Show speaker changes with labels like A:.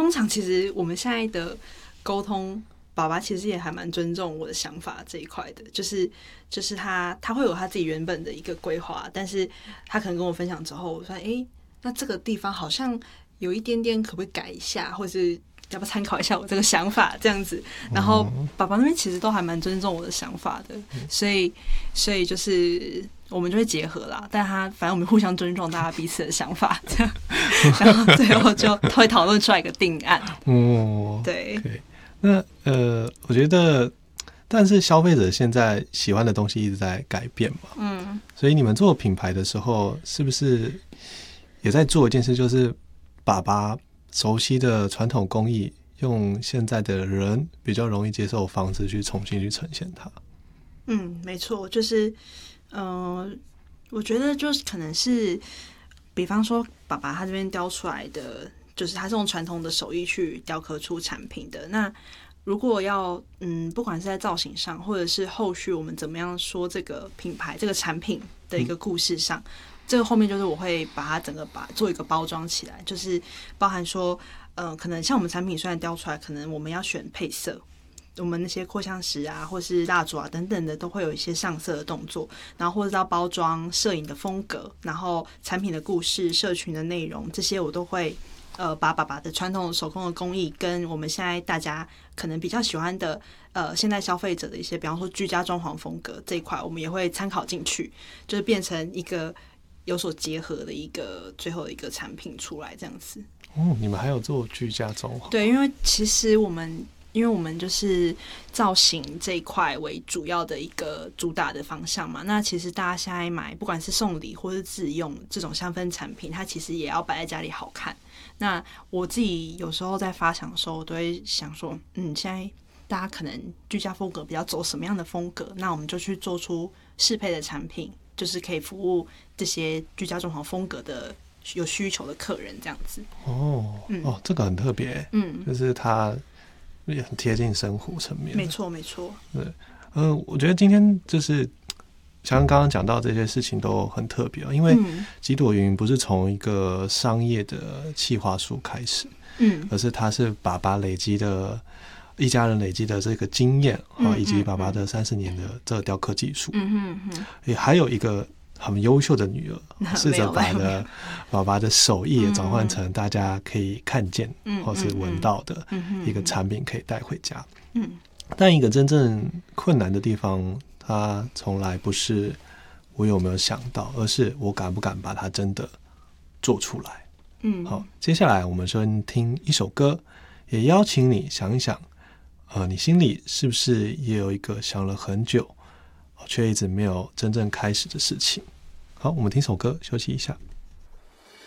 A: 通常其实我们现在的沟通，爸爸其实也还蛮尊重我的想法这一块的，就是他会有他自己原本的一个规划，但是他可能跟我分享之后，我说那这个地方好像有一点点可不可以改一下，或是要不要参考一下我这个想法这样子。然后爸爸那边其实都还蛮尊重我的想法的，所以就是我们就会结合啦，但反正我们互相尊重大家彼此的想法这样，然后最后就会讨论出来一个定案。对。
B: 那我觉得，但是消费者现在喜欢的东西一直在改变嘛，所以你们做品牌的时候，是不是也在做一件事，就是把熟悉的传统工艺，用现在的人比较容易接受的方式去重新去呈现它？
A: 没错，就是我觉得就是可能是，比方说爸爸他这边雕出来的。就是他是用传统的手艺去雕刻出产品的。那如果要不管是在造型上，或者是后续我们怎么样说这个品牌、这个产品的一个故事上，这个后面就是我会把它整个做一个包装起来，就是包含说可能像我们产品虽然雕出来，可能我们要选配色。我们那些扩香石啊，或是蜡烛啊等等的，都会有一些上色的动作，然后或者到包装、摄影的风格，然后产品的故事、社群的内容，这些我都会把爸爸的传统手工的工艺跟我们现在大家可能比较喜欢的现在消费者的一些，比方说居家装潢风格这一块，我们也会参考进去，就是变成一个有所结合的一个最后的一个产品出来这样子。
B: 你们还有做居家装潢？
A: 对，因为其实我们就是造型这一块为主要的一个主打的方向嘛，那其实大家现在买不管是送礼或是自用这种香氛产品，它其实也要摆在家里好看。那我自己有时候在发想的时候，我都会想说，现在大家可能居家风格比较走什么样的风格，那我们就去做出适配的产品，就是可以服务这些居家装潢风格的有需求的客人这样子。
B: 这个很特别，就是它也很贴近生活层面。
A: 没错没错。
B: 对，我觉得今天就是像刚刚讲到这些事情都很特别，因为几朵云不是从一个商业的企划书开始，而是它是爸爸累积的一家人累积的这个经验，以及爸爸的30年的这个雕刻技术，也还有一个很优秀的女儿，试着把爸爸的手艺也转换成大家可以看见或是闻到的一个产品可以带回家。但一个真正困难的地方，它从来不是我有没有想到，而是我敢不敢把它真的做出来。好，接下来我们先听一首歌，也邀请你想一想，你心里是不是也有一个想了很久却一直没有真正开始的事情。好，我们听首歌休息一下。